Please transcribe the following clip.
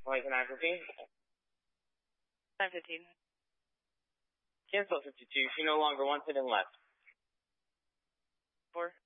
Flight 915. 915. Cancel 52. She no longer wants it and left. 4.